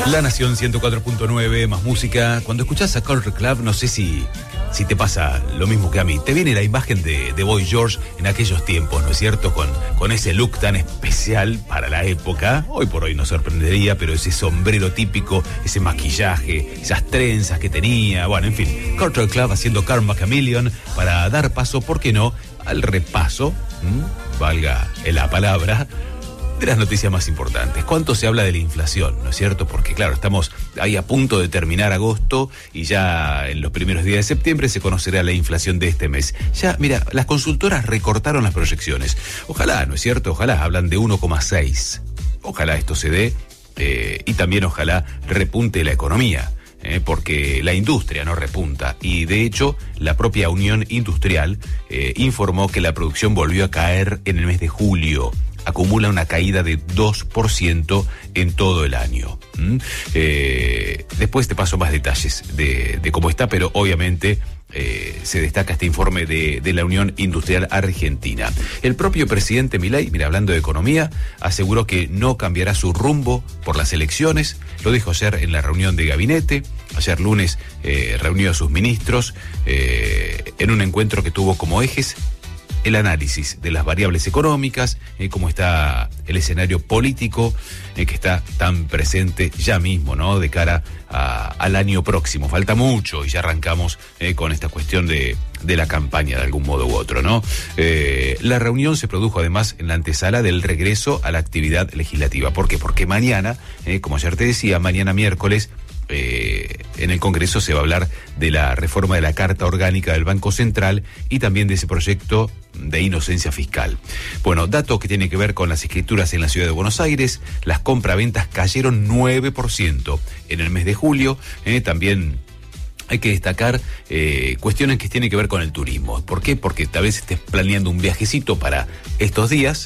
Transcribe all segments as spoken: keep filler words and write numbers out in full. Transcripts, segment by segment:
La Nación ciento cuatro punto nueve, más música. Cuando escuchás a Culture Club, no sé si, si te pasa lo mismo que a mí. Te viene la imagen de, de Boy George en aquellos tiempos, ¿no es cierto? Con, con ese look tan especial para la época. Hoy por hoy nos sorprendería, pero ese sombrero típico, ese maquillaje, esas trenzas que tenía. Bueno, en fin, Culture Club haciendo Karma Chameleon para dar paso, ¿por qué no?, al repaso, ¿m? valga la palabra, de las noticias más importantes. ¿Cuánto se habla de la inflación, no es cierto? Porque claro, estamos ahí a punto de terminar agosto y ya en los primeros días de septiembre se conocerá la inflación de este mes. Ya, mira, las consultoras recortaron las proyecciones. Ojalá, ¿no es cierto? Ojalá, hablan de uno coma seis. Ojalá esto se dé eh, y también ojalá repunte la economía. Eh, porque la industria no repunta y de hecho la propia Unión Industrial eh, informó que la producción volvió a caer en el mes de julio. Acumula una caída de dos por ciento en todo el año. ¿Mm? Eh, después te paso más detalles de, de cómo está, pero obviamente eh, se destaca este informe de, de la Unión Industrial Argentina. El propio presidente Milei, mira, hablando de economía, aseguró que no cambiará su rumbo por las elecciones. Lo dijo ayer en la reunión de gabinete. Ayer lunes eh, reunió a sus ministros eh, en un encuentro que tuvo como ejes el análisis de las variables económicas, eh, cómo está el escenario político, eh, que está tan presente ya mismo, ¿no?, de cara a, al año próximo. Falta mucho y ya arrancamos eh, con esta cuestión de, de la campaña de algún modo u otro, ¿no? Eh, la reunión se produjo además en la antesala del regreso a la actividad legislativa. ¿Por qué? Porque mañana, eh, como ayer te decía, mañana miércoles, Eh, en el Congreso se va a hablar de la reforma de la Carta Orgánica del Banco Central y también de ese proyecto de inocencia fiscal. Bueno, dato que tiene que ver con las escrituras en la ciudad de Buenos Aires. Las compraventas cayeron nueve por ciento en el mes de julio. Eh, también hay que destacar eh, cuestiones que tienen que ver con el turismo. ¿Por qué? Porque tal vez estés planeando un viajecito para estos días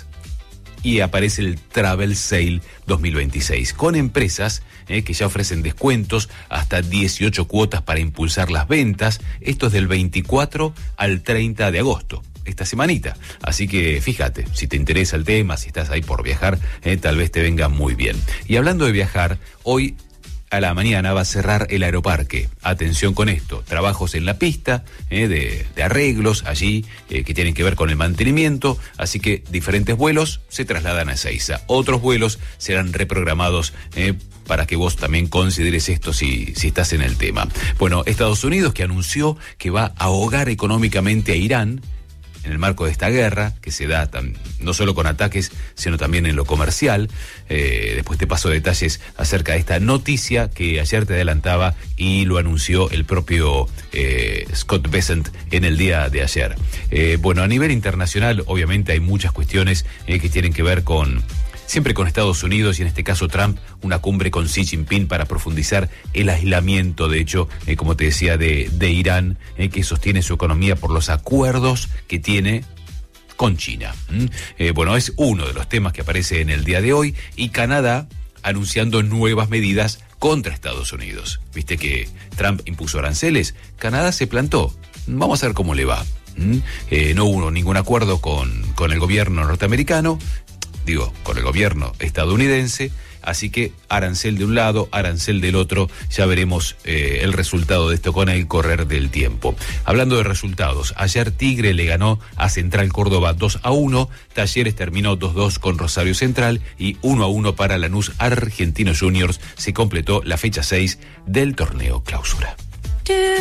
y aparece el Travel Sale dos mil veintiséis, con empresas eh, que ya ofrecen descuentos hasta dieciocho cuotas para impulsar las ventas. Esto es del veinticuatro al treinta de agosto, esta semanita. Así que fíjate, si te interesa el tema, si estás ahí por viajar, eh, tal vez te venga muy bien. Y hablando de viajar, hoy a la mañana va a cerrar el aeroparque. Atención con esto, trabajos en la pista, eh, de, de arreglos allí eh, que tienen que ver con el mantenimiento, así que diferentes vuelos se trasladan a Ezeiza. Otros vuelos serán reprogramados eh, para que vos también consideres esto si, si estás en el tema. Bueno, Estados Unidos, que anunció que va a ahogar económicamente a Irán en el marco de esta guerra, que se da tan, no solo con ataques, sino también en lo comercial. Eh, después te paso detalles acerca de esta noticia que ayer te adelantaba y lo anunció el propio eh, Scott Bessent en el día de ayer. Eh, bueno, a nivel internacional, obviamente hay muchas cuestiones eh, que tienen que ver con siempre con Estados Unidos y en este caso Trump, una cumbre con Xi Jinping para profundizar el aislamiento, de hecho, eh, como te decía, de, de Irán, eh, que sostiene su economía por los acuerdos que tiene con China. ¿Mm? Eh, bueno, es uno de los temas que aparece en el día de hoy, y Canadá anunciando nuevas medidas contra Estados Unidos. Viste que Trump impuso aranceles, Canadá se plantó. Vamos a ver cómo le va. ¿Mm? Eh, no hubo ningún acuerdo con, con el gobierno norteamericano, digo, con el gobierno estadounidense, así que arancel de un lado, arancel del otro, ya veremos eh, el resultado de esto con el correr del tiempo. Hablando de resultados, ayer Tigre le ganó a Central Córdoba dos a uno, Talleres terminó dos a dos con Rosario Central y uno a uno para Lanús Argentinos Juniors. Se completó la fecha seis del torneo Clausura.